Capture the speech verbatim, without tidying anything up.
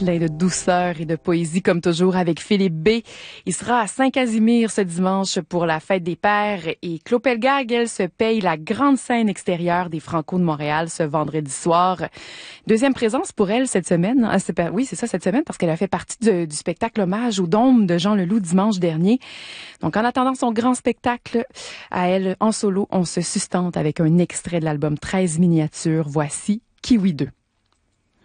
plein de douceur et de poésie comme toujours avec Philippe B. Il sera à Saint-Casimir ce dimanche pour la fête des pères et Claude Pelgag, elle, se paye la grande scène extérieure des Franco de Montréal ce vendredi soir. Deuxième présence pour elle cette semaine. Ah, c'est, oui, c'est ça cette semaine parce qu'elle a fait partie de, du spectacle Hommage au Dôme de Jean Leloup dimanche dernier. Donc en attendant son grand spectacle, à elle en solo, on se sustente avec un extrait de l'album treize miniatures. Voici Kiwi deux.